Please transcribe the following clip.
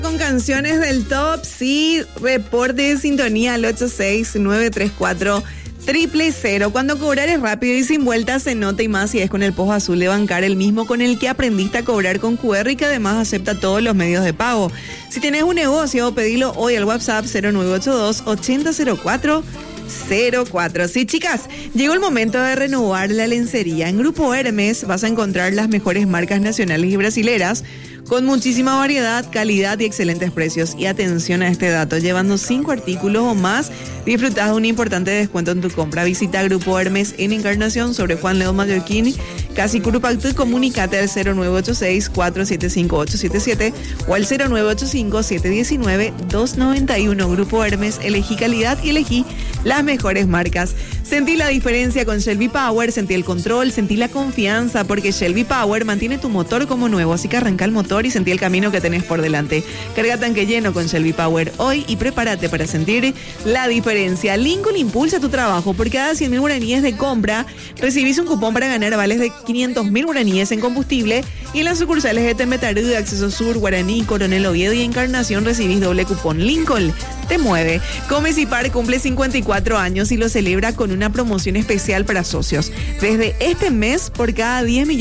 Con canciones del top, sí, reporte de sintonía al 86934-000. Cuando cobrar es rápido y sin vueltas se nota, y más si es con el Pozo Azul de Bancar, el mismo con el que aprendiste a cobrar con QR y que además acepta todos los medios de pago. Si tenés un negocio, pedilo hoy al WhatsApp 0982-800404. Sí, chicas, llegó el momento de renovar la lencería. En Grupo Hermes vas a encontrar las mejores marcas nacionales y brasileras con muchísima variedad, calidad y excelentes precios. Y atención a este dato, llevando 5 artículos o más, disfrutás de un importante descuento en tu compra. Visita Grupo Hermes en Encarnación sobre Juan León Mallorquín, casi Curupacto, y comunícate al 0986-475-877 o al 0985-719-291. Grupo Hermes, elegí calidad y elegí las mejores marcas. Sentí la diferencia con Shelby Power, sentí el control, sentí la confianza, porque Shelby Power mantiene tu motor como nuevo, así que arranca el motor y sentí el camino que tenés por delante. Carga tanque lleno con Shelby Power hoy y prepárate para sentir la diferencia. Lincoln impulsa tu trabajo. Por cada 100.000 guaraníes de compra, recibís un cupón para ganar vales de 500.000 guaraníes en combustible, y en las sucursales de Tembetarú, Acceso Sur, Guaraní, Coronel Oviedo y Encarnación recibís doble cupón. Lincoln te mueve. Comes y Par cumple 54 años y lo celebra con una promoción especial para socios. Desde este mes, por cada 10 millones